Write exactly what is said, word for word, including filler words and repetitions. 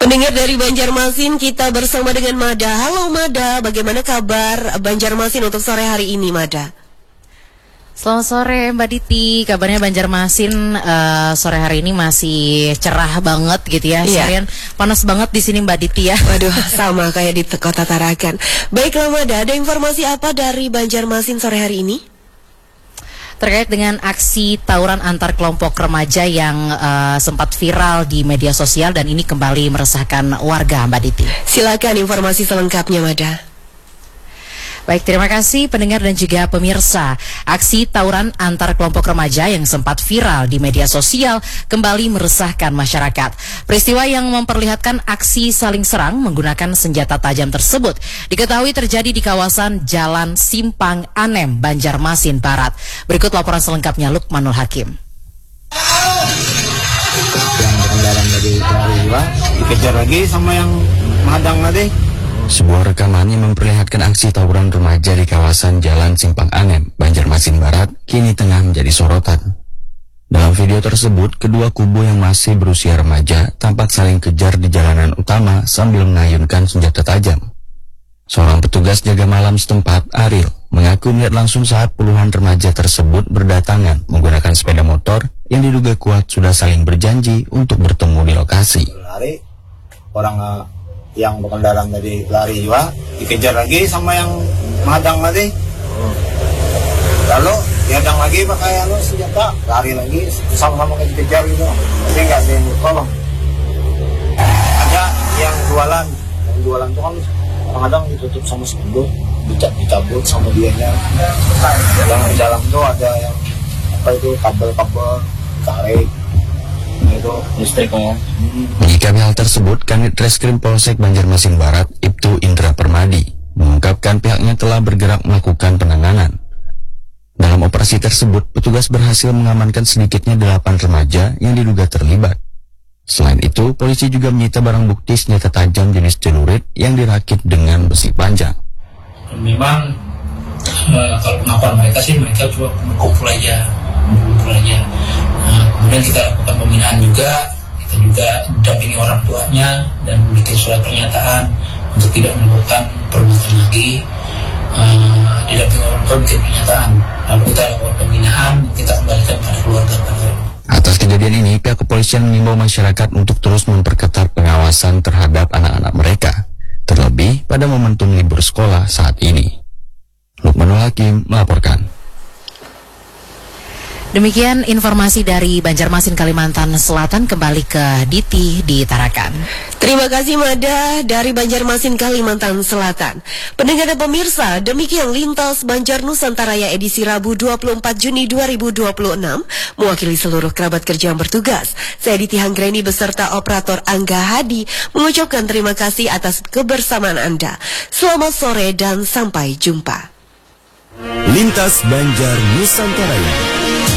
Pendengar dari Banjarmasin, kita bersama dengan Mada. Halo Mada, bagaimana kabar Banjarmasin untuk sore hari ini, Mada? Selamat sore Mbak Diti, kabarnya Banjarmasin uh, sore hari ini masih cerah banget gitu ya. Iya. Seharian panas banget di sini Mbak Diti ya. Waduh, sama kayak di Kota Tarakan. Baiklah Mada, ada informasi apa dari Banjarmasin sore hari ini? Terkait dengan aksi tawuran antar kelompok remaja yang uh, sempat viral di media sosial dan ini kembali meresahkan warga, Mbak Diti. Silakan informasi selengkapnya, Mada. Baik, terima kasih pendengar dan juga pemirsa. Aksi tawuran antar kelompok remaja yang sempat viral di media sosial kembali meresahkan masyarakat. Peristiwa yang memperlihatkan aksi saling serang menggunakan senjata tajam tersebut diketahui terjadi di kawasan Jalan Simpang Anem, Banjarmasin Barat. Berikut laporan selengkapnya Lukmanul Hakim. Yang berkendaraan dari Lariwa dikejar lagi sama yang menghadang tadi. Sebuah rekaman yang memperlihatkan aksi tawuran remaja di kawasan Jalan Simpang Anem, Banjarmasin Barat, kini tengah menjadi sorotan. Dalam video tersebut, kedua kubu yang masih berusia remaja tampak saling kejar di jalanan utama sambil mengayunkan senjata tajam. Seorang petugas jaga malam setempat, Ariel, mengaku melihat langsung saat puluhan remaja tersebut berdatangan menggunakan sepeda motor yang diduga kuat sudah saling berjanji untuk bertemu di lokasi. Lari, orang uh, yang berkendaraan dari lari juga dikejar lagi sama yang menghadang tadi. Lalu dihadang lagi pakai anu senjata, lari lagi sama-sama dikejar gitu. Tapi nggak ada yang tolong. Ada yang jualan, yang jualan tuh kan kadang ditutup sama spanduk, dicabut sama dianya. Yang di dalam tuh ada yang apa itu kabel-kabel tarik. Itu listriknya. Menyikapi hal tersebut, Kanit Reskrim Polsek Banjarmasin Barat, Ibtu Indra Permadi, mengungkapkan pihaknya telah bergerak melakukan penanganan. Dalam operasi tersebut, petugas berhasil mengamankan sedikitnya delapan remaja yang diduga terlibat. Selain itu, polisi juga menyita barang bukti senjata tajam jenis celurit yang dirakit dengan besi panjang. Memang uh, kalau pengakuan mereka sih mereka cuma kumpul aja, kumpul aja. Nah, kemudian kita lakukan pembinaan juga, kita juga dampingi orang tuanya dan membuat surat pernyataan untuk tidak melakukan perbuatan lagi. Uh, didampingi orang tua bikin pernyataan, lalu kita lakukan pembinaan, kita kembalikan pada keluarga pada. Atas kejadian ini, pihak kepolisian mengimbau masyarakat untuk terus memperketat pengawasan terhadap anak-anak mereka, terlebih pada momentum libur sekolah saat ini. Lukmanul Hakim melaporkan. Demikian informasi dari Banjarmasin, Kalimantan Selatan. Kembali ke Diti di Tarakan. Terima kasih Mada dari Banjarmasin, Kalimantan Selatan. Pendengar dan pemirsa, demikian Lintas Banjar Nusantaraya edisi Rabu dua puluh empat Juni dua ribu dua puluh enam. Mewakili seluruh kerabat kerja yang bertugas, saya Diti Hanggreni beserta operator Angga Hadi mengucapkan terima kasih atas kebersamaan Anda. Selamat sore dan sampai jumpa. Lintas Banjar Nusantaraya.